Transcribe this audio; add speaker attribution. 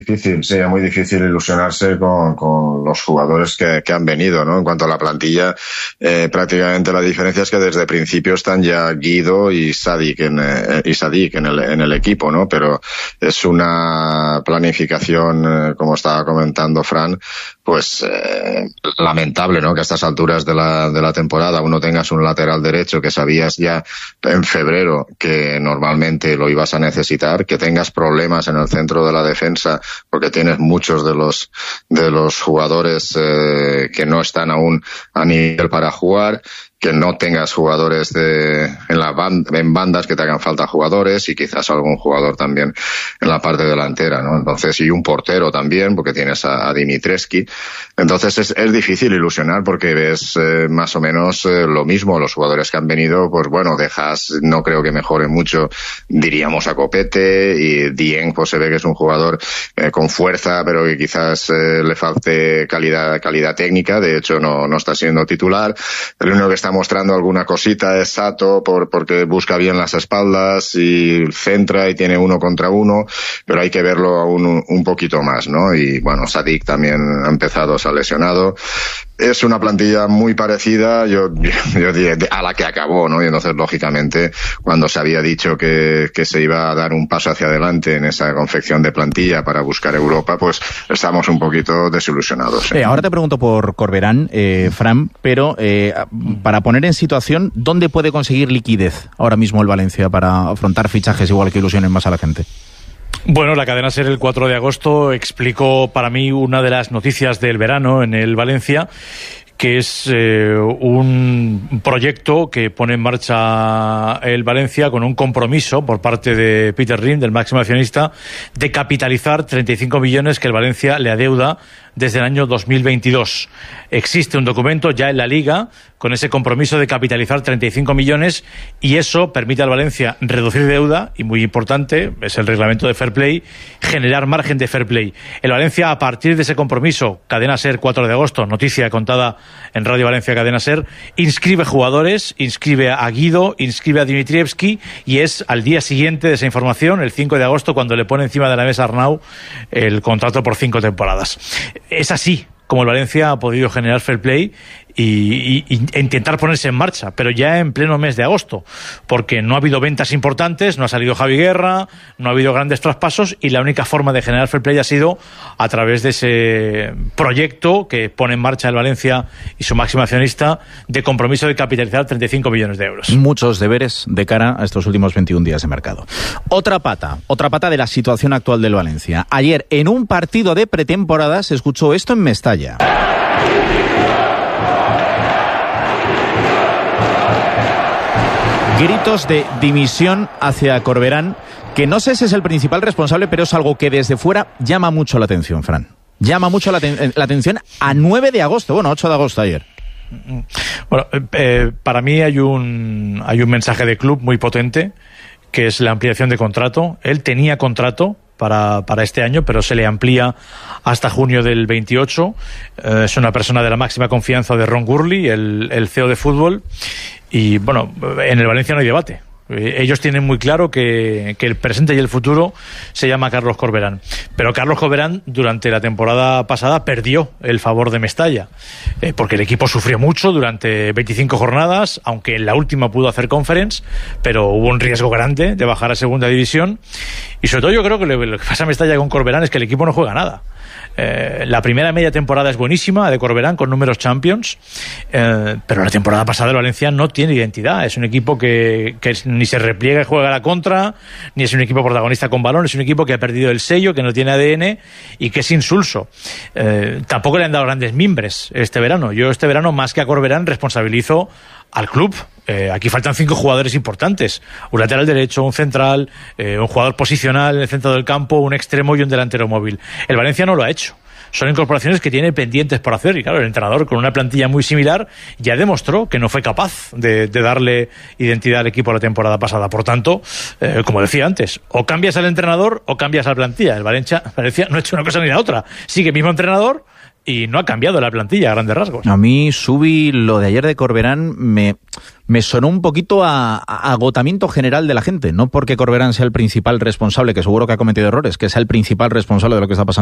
Speaker 1: Difícil, sí, es muy difícil ilusionarse con los jugadores que han venido, ¿no? En cuanto a la plantilla, prácticamente la diferencia es que desde el principio están ya Guido y Sadik en el equipo, ¿no? Pero es una planificación, como estaba comentando Fran, pues lamentable, ¿no? Que a estas alturas de la temporada uno tengas un lateral derecho que sabías ya en febrero que normalmente lo ibas a necesitar, que tengas problemas en el centro de la defensa porque tienes muchos de los jugadores que no están aún a nivel para jugar, que no tengas jugadores en bandas que te hagan falta jugadores y quizás algún jugador también en la parte delantera, ¿no? Entonces, y un portero también, porque tienes a Dimitrescu. Entonces es difícil ilusionar porque ves más o menos lo mismo. Los jugadores que han venido, pues bueno, no creo que mejore mucho, diríamos a Copete, y Dieng pues se ve que es un jugador con fuerza, pero que quizás le falte calidad técnica. De hecho, no está siendo titular. El único que está mostrando alguna cosita es Sato porque busca bien las espaldas y centra y tiene 1 contra 1, pero hay que verlo aún un poquito más, ¿no? Y bueno, Sadik también ha empezado, se ha lesionado. Es una plantilla muy parecida, yo diría, a la que acabó, ¿no? Y entonces, lógicamente, cuando se había dicho que se iba a dar un paso hacia adelante en esa confección de plantilla para buscar Europa, pues estamos un poquito desilusionados, ¿sí?
Speaker 2: Ahora te pregunto por Corberán, Fran, pero para poner en situación, ¿dónde puede conseguir liquidez ahora mismo el Valencia para afrontar fichajes igual que ilusionen más a la gente?
Speaker 3: Bueno, la cadena SER el 4 de agosto explicó para mí una de las noticias del verano en el Valencia, que es un proyecto que pone en marcha el Valencia con un compromiso por parte de Peter Lim, del máximo accionista, de capitalizar 35 millones que el Valencia le adeuda desde el año 2022. Existe un documento ya en la Liga con ese compromiso de capitalizar 35 millones y eso permite al Valencia reducir deuda y, muy importante, es el reglamento de Fair Play, generar margen de Fair Play. El Valencia, a partir de ese compromiso, cadena SER 4 de agosto, noticia contada en Radio Valencia Cadena SER, inscribe jugadores, inscribe a Guido, inscribe a Dimitrievski y es al día siguiente de esa información, el 5 de agosto, cuando le pone encima de la mesa a Arnau el contrato por 5 temporadas. Es así como el Valencia ha podido generar fair play y intentar ponerse en marcha, pero ya en pleno mes de agosto, porque no ha habido ventas importantes, no ha salido Javi Guerra, no ha habido grandes traspasos y la única forma de generar fair play ha sido a través de ese proyecto que pone en marcha el Valencia y su máximo accionista de compromiso de capitalizar 35 millones de euros.
Speaker 2: Muchos deberes de cara a estos últimos 21 días de mercado. Otra pata de la situación actual del Valencia. Ayer, en un partido de pretemporada, se escuchó esto en Mestalla. Gritos de dimisión hacia Corberán, que no sé si es el principal responsable, pero es algo que desde fuera llama mucho la atención, Fran. Llama mucho la atención a 9 de agosto, 8 de agosto ayer.
Speaker 3: Bueno, para mí hay un mensaje de club muy potente, que es la ampliación de contrato. Él tenía contrato para este año, pero se le amplía hasta junio del 28. Es una persona de la máxima confianza de Ron Gurley, el CEO de fútbol. Y bueno, en el Valencia no hay debate. Ellos tienen muy claro que el presente y el futuro se llama Carlos Corberán. Pero Carlos Corberán durante la temporada pasada perdió el favor de Mestalla, porque el equipo sufrió mucho durante 25 jornadas, aunque en la última pudo hacer conference, pero hubo un riesgo grande de bajar a segunda división. Y sobre todo yo creo que lo que pasa a Mestalla con Corberán es que el equipo no juega nada. La primera media temporada es buenísima de Corberán con números Champions, pero la temporada pasada el Valencia no tiene identidad. Es un equipo que ni se repliega y juega a la contra, ni es un equipo protagonista con balón. Es un equipo que ha perdido el sello, que no tiene ADN y que es insulso. Tampoco le han dado grandes mimbres este verano. Yo este verano, más que a Corberán, responsabilizo al club. Aquí faltan 5 jugadores importantes: un lateral derecho, un central, un jugador posicional en el centro del campo, un extremo y un delantero móvil. El Valencia no lo ha hecho. Son incorporaciones que tiene pendientes por hacer y claro, el entrenador, con una plantilla muy similar, ya demostró que no fue capaz de darle identidad al equipo la temporada pasada. Por tanto, como decía antes, o cambias al entrenador o cambias a la plantilla. El Valencia no ha hecho una cosa ni la otra. Sigue el mismo entrenador, y no ha cambiado la plantilla a grandes rasgos.
Speaker 2: A mí, Subi, lo de ayer de Corberán me sonó un poquito a agotamiento general de la gente. No porque Corberán sea el principal responsable, que seguro que ha cometido errores, que sea el principal responsable de lo que está pasando